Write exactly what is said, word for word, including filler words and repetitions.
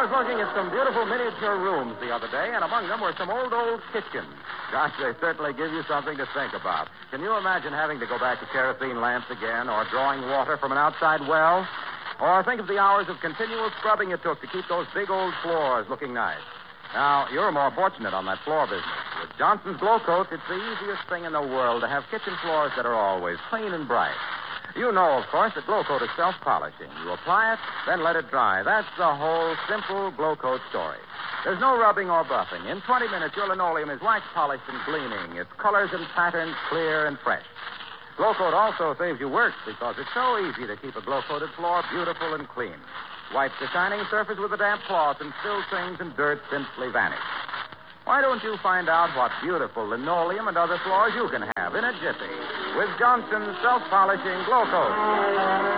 I was looking at some beautiful miniature rooms the other day, and among them were some old, old kitchens. Gosh, they certainly give you something to think about. Can you imagine having to go back to kerosene lamps again, or drawing water from an outside well? Or think of the hours of continual scrubbing it took to keep those big old floors looking nice. Now, you're more fortunate on that floor business. With Johnson's Glow Coat, it's the easiest thing in the world to have kitchen floors that are always clean and bright. You know, of course, that Glow Coat is self-polishing. You apply it, then let it dry. That's the whole simple Glow Coat story. There's no rubbing or buffing. In twenty minutes, your linoleum is wax-polished and gleaming. Its colors and patterns clear and fresh. Glow Coat also saves you work because it's so easy to keep a glow-coated floor beautiful and clean. Wipe the shining surface with a damp cloth and still stains and dirt simply vanish. Why don't you find out what beautiful linoleum and other floors you can have in a jiffy with Johnson's self-polishing Glow Coat?